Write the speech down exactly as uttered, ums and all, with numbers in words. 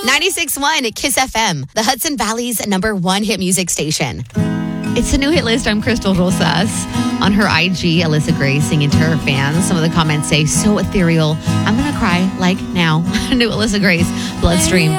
ninety-six point one Kiss F M, the Hudson Valley's number one hit music station. It's a new hit list. I'm Crystal Rosas. On her I G, Alyssa Gray singing to her fans. Some of the comments say, so ethereal. I'm going to cry like now. New Alyssa Gray's Bloodstream.